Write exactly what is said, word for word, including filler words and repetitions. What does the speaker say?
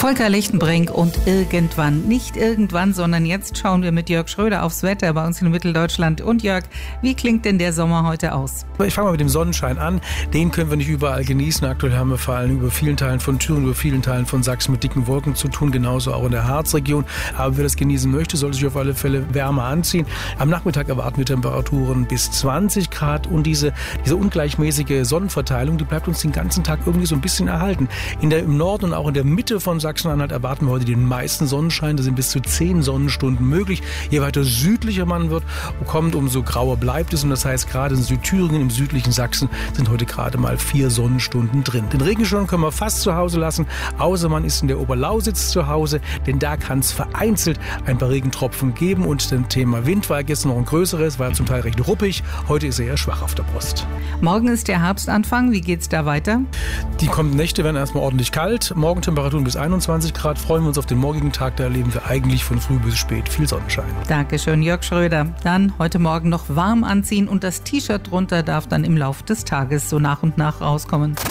Volker Lichtenbrink und irgendwann, nicht irgendwann, sondern jetzt schauen wir mit Jörg Schröder aufs Wetter bei uns in Mitteldeutschland. Und Jörg, wie klingt denn der Sommer heute aus? Ich fange mal mit dem Sonnenschein an. Den können wir nicht überall genießen. Aktuell haben wir vor allem über vielen Teilen von Thüringen, über vielen Teilen von Sachsen mit dicken Wolken zu tun, genauso auch in der Harzregion. Aber wer das genießen möchte, sollte sich auf alle Fälle wärmer anziehen. Am Nachmittag erwarten wir Temperaturen bis zwanzig Grad und diese, diese ungleichmäßige Sonnenverteilung, die bleibt uns den ganzen Tag irgendwie so ein bisschen erhalten. In der, im Norden und auch in der Mitte von Sachsen-Anhalt erwarten wir heute den meisten Sonnenschein. Da sind bis zu zehn Sonnenstunden möglich. Je weiter südlicher man wird, kommt, umso grauer bleibt es. Und das heißt, gerade in Südthüringen, im südlichen Sachsen, sind heute gerade mal vier Sonnenstunden drin. Den Regenschirm können wir fast zu Hause lassen, außer man ist in der Oberlausitz zu Hause, denn da kann es vereinzelt ein paar Regentropfen geben. Und das Thema Wind war gestern noch ein größeres, war zum Teil recht ruppig. Heute ist er eher schwach auf der Brust. Morgen ist der Herbstanfang. Wie geht's da weiter? Die kommenden Nächte werden erstmal ordentlich kalt. Morgen Temperaturen bis einundzwanzig Grad. Freuen wir uns auf den morgigen Tag. Da erleben wir eigentlich von früh bis spät viel Sonnenschein. Dankeschön, Jörg Schröder. Dann heute Morgen noch warm anziehen und das T-Shirt drunter darf dann im Laufe des Tages so nach und nach rauskommen.